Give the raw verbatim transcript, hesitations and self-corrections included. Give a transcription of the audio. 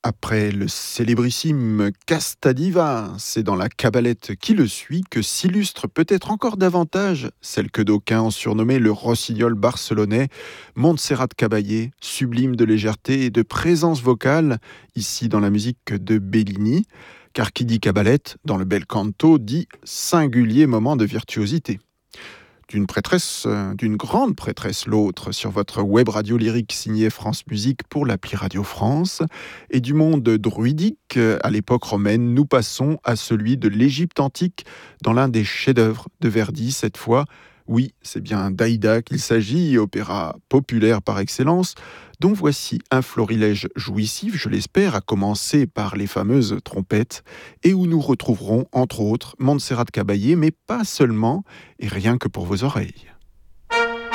Après le célébrissime Casta Diva, c'est dans la cabalette qui le suit que s'illustre peut-être encore davantage celle que d'aucuns ont surnommée le rossignol barcelonais, Montserrat Caballé, sublime de légèreté et de présence vocale, ici dans la musique de Bellini, car qui dit cabalette, dans le bel canto, dit singulier moment de virtuosité. D'une prêtresse, euh, d'une grande prêtresse l'autre, sur votre web radio lyrique signée France Musique pour l'appli Radio France, et du monde druidique euh, à l'époque romaine, nous passons à celui de l'Égypte antique dans l'un des chefs-d'œuvre de Verdi cette fois. Oui, c'est bien d'Aïda qu'il s'agit, opéra populaire par excellence, dont voici un florilège jouissif, je l'espère, à commencer par les fameuses trompettes, et où nous retrouverons, entre autres, Montserrat Caballé, mais pas seulement, et rien que pour vos oreilles.